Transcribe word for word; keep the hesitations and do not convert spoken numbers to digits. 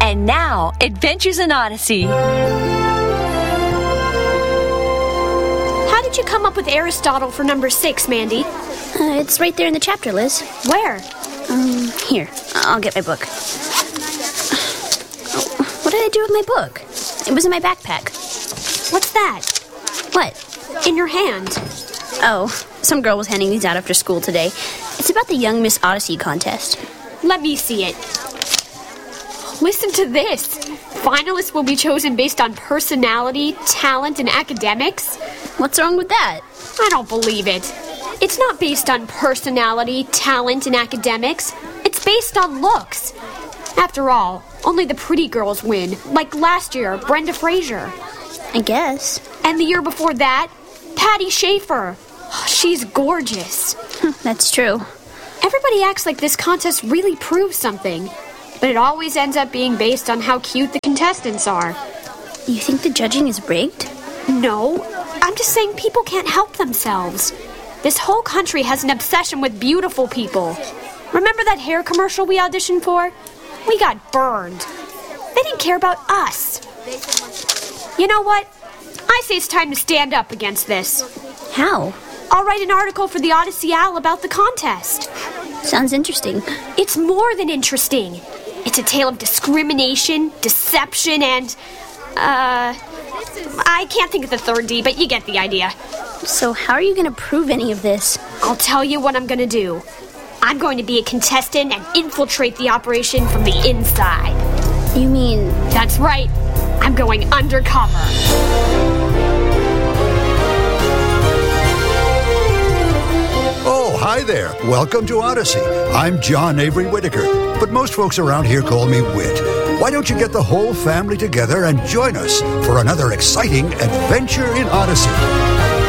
And now, Adventures in Odyssey. How did you come up with Aristotle for number six, Mandy? Uh, it's right there in the chapter, Liz. Where? Um, here. I'll get my book. Oh, what did I do with my book? It was in my backpack. What's that? What? In your hand. Oh, some girl was handing these out after school today. It's about the Young Miss Odyssey contest. Let me see it. Listen to this. Finalists will be chosen based on personality, talent, and academics. What's wrong with that? I don't believe it. It's not based on personality, talent, and academics. It's based on looks. After all, only the pretty girls win, like last year, Brenda Fraser. I guess. And the year before that, Patty Schaefer. She's gorgeous. That's true. Everybody acts like this contest really proves something, but it always ends up being based on how cute the contestants are. You think the judging is rigged? No, I'm just saying people can't help themselves. This whole country has an obsession with beautiful people. Remember that hair commercial we auditioned for? We got burned. They didn't care about us. You know what? I say it's time to stand up against this. How? I'll write an article for the Odyssey Owl about the contest. Sounds interesting. It's more than interesting. It's a tale of discrimination, deception, and, uh, I can't think of the third D, but you get the idea. So how are you going to prove any of this? I'll tell you what I'm going to do. I'm going to be a contestant and infiltrate the operation from the inside. You mean... That's right. I'm going undercover. Oh, hi there. Welcome to Odyssey. I'm John Avery Whitaker, but most folks around here call me Whit. Why don't you get the whole family together and join us for another exciting adventure in Odyssey?